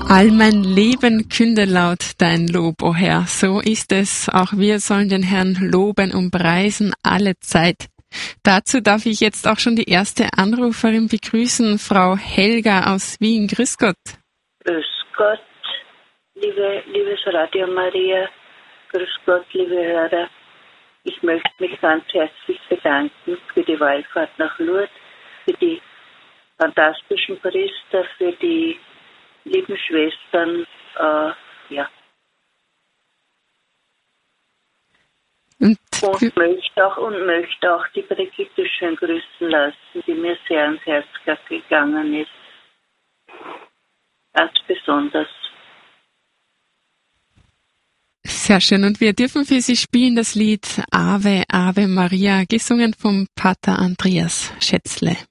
All mein Leben künde laut dein Lob, o Herr. So ist es. Auch wir sollen den Herrn loben und preisen alle Zeit. Dazu darf ich jetzt auch schon die erste Anruferin begrüßen, Frau Helga aus Wien. Grüß Gott. Grüß Gott, liebes Radio Maria. Grüß Gott, liebe Hörer. Ich möchte mich ganz herzlich bedanken für die Wallfahrt nach Lourdes, für die fantastischen Priester, für die lieben Schwestern, Und möchte auch die Brigitte schön grüßen lassen, die mir sehr ans Herz gegangen ist. Ganz besonders. Sehr schön. Und wir dürfen für Sie spielen das Lied Ave, Ave Maria, gesungen vom Pater Andreas Schätzle.